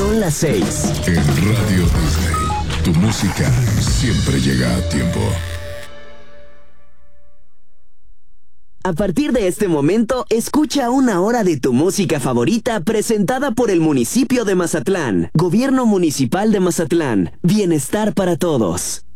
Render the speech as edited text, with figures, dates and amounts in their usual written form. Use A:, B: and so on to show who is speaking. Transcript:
A: Son las 6.
B: En Radio Disney, tu música siempre llega a tiempo.
A: A partir de este momento, escucha una hora de tu música favorita presentada por el municipio de Mazatlán. Gobierno Municipal de Mazatlán. Bienestar para todos.